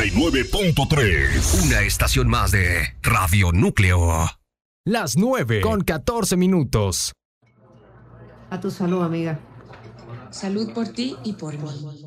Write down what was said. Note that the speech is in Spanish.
89.3. Una estación más de Radio Núcleo. Las 9:14. A tu salud, amiga. Salud por ti y por mí.